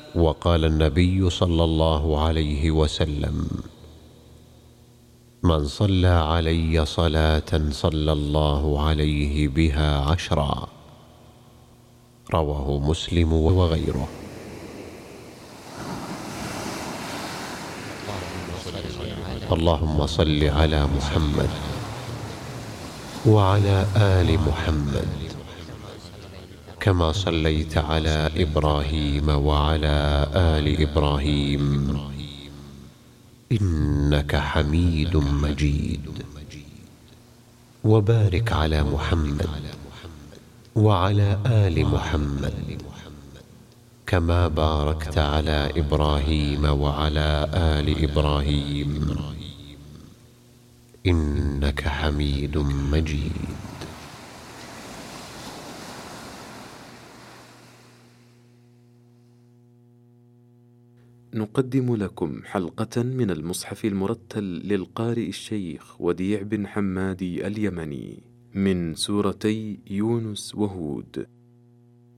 وقال النبي صلى الله عليه وسلم: من صلى علي صلاة صلى الله عليه بها 10. رواه مسلم وغيره. اللهم صل على محمد وعلى آل محمد كما صليت على إبراهيم وعلى آل إبراهيم إنك حميد مجيد. وبارك على محمد وعلى آل محمد كما باركت على إبراهيم وعلى آل إبراهيم إنك حميد مجيد. نقدم لكم حلقة من المصحف المرتل للقارئ الشيخ وديع بن حمادي اليمني من سورتي يونس وهود.